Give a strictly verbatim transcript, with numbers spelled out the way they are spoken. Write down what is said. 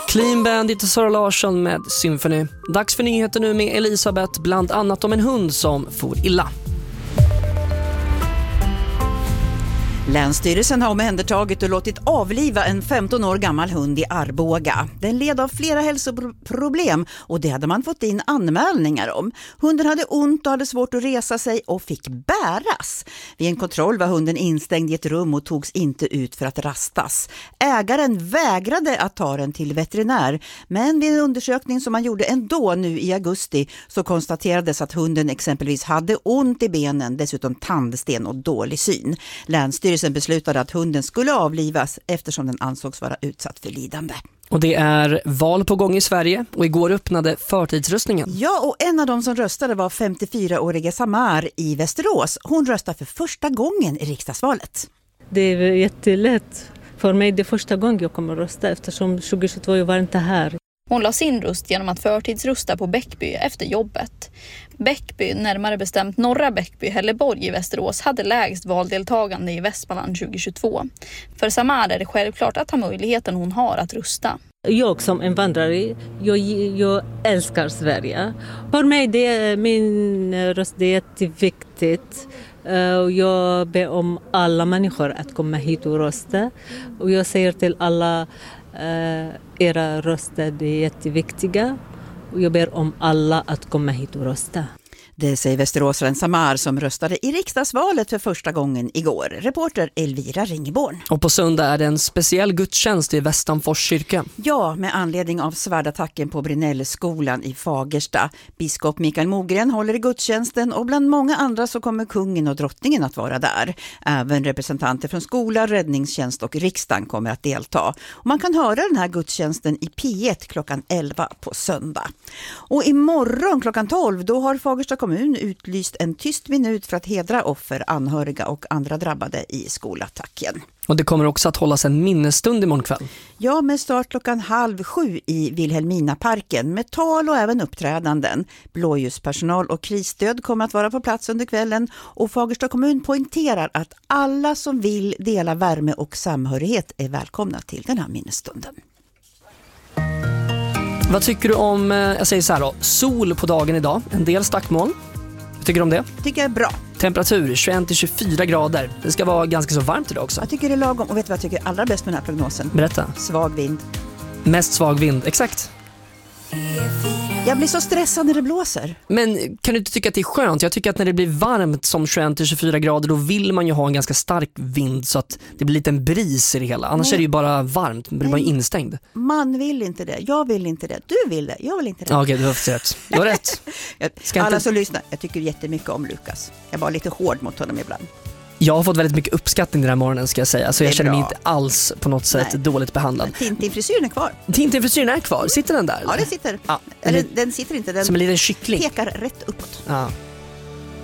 Clean Bandit och Sara Larsson med Symphony. Dags för nyheter nu med Elisabeth, bland annat om en hund som for illa. Länsstyrelsen har omhändertagit och låtit avliva en femton år gammal hund i Arboga. Den led av flera hälsoproblem och det hade man fått in anmälningar om. Hunden hade ont och hade svårt att resa sig och fick bäras. Vid en kontroll var hunden instängd i ett rum och togs inte ut för att rastas. Ägaren vägrade att ta den till veterinär, men vid en undersökning som man gjorde ändå nu i augusti så konstaterades att hunden exempelvis hade ont i benen, dessutom tandsten och dålig syn. Länsstyrelsen beslutade att hunden skulle avlivas eftersom den ansågs vara utsatt för lidande. Och det är val på gång i Sverige och igår öppnade förtidsröstningen. Ja, och en av dem som röstade var femtiofyraåriga Samar i Västerås. Hon röstade för första gången i riksdagsvalet. Det är jättelätt. För mig det är första gången jag kommer att rösta eftersom tjugohundratjugotvå jag var inte här. Hon la sin röst genom att förtidsrösta på Bäckby efter jobbet. Bäckby, närmare bestämt norra Bäckby, Helleborg i Västerås, hade lägst valdeltagande i Västmanland tjugohundratjugotvå. För Samar är det självklart att ha möjligheten hon har att rösta. Jag som invandrare, jag, jag älskar Sverige. För mig det är min röst det är jätteviktigt. Och jag ber om alla människor att komma hit och rösta. Och jag säger till alla Uh, era röster det är jätteviktiga och jag ber om alla att komma hit och rösta. Det säger Västeråsaren Samar som röstade i riksdagsvalet för första gången igår. Reporter Elvira Ringeborn. Och på söndag är det en speciell gudstjänst i Västanfors kyrka. Ja, med anledning av svärdattacken på Brinellskolan i Fagersta. Biskop Mikael Mogren håller i gudstjänsten och bland många andra så kommer kungen och drottningen att vara där. Även representanter från skola, räddningstjänst och riksdagen kommer att delta. Och man kan höra den här gudstjänsten i P ett klockan elva på söndag. Och imorgon klockan tolv då har Fagersta kommun utlyst en tyst minut för att hedra offer, anhöriga och andra drabbade i skolattacken. Och det kommer också att hållas en minnesstund imorgon kväll. Ja, med start klockan halv sju i Vilhelminaparken med tal och även uppträdanden. Blåljuspersonal och krisstöd kommer att vara på plats under kvällen och Fagersta kommun poängterar att alla som vill dela värme och samhörighet är välkomna till den här minnesstunden. Vad tycker du om, jag säger så här då, sol på dagen idag, en del stackmoln. Vad tycker du om det? Tycker jag är bra. Temperatur tjugoett till tjugofyra grader. Det ska vara ganska så varmt idag också. Jag tycker det är lagom. Och vet du vad jag tycker är allra bäst med den här prognosen? Berätta. Svag vind. Mest svag vind, exakt. Jag blir så stressad när det blåser. Men kan du inte tycka att det är skönt? Jag tycker att när det blir varmt som tjugoett till tjugofyra grader då vill man ju ha en ganska stark vind så att det blir lite en bris i det hela. Annars Nej. är det ju bara varmt, men det blir instängd. Man vill inte det, jag vill inte det, du vill det, jag vill inte det. Okej, okay, du har fått rätt. Du har rätt. Ska Alla inte... som lyssnar, jag tycker jättemycket om Lukas. Jag var lite hård mot honom ibland. Jag har fått väldigt mycket uppskattning den här morgonen ska jag säga. Så jag känner mig inte alls på något sätt Nej. dåligt behandlad. Tintin-frisyren är kvar. Tintin-frisyren är kvar. Sitter den där? Ja, den sitter. Ja, eller den sitter inte. Den som en liten kyckling. Pekar rätt uppåt. Ja.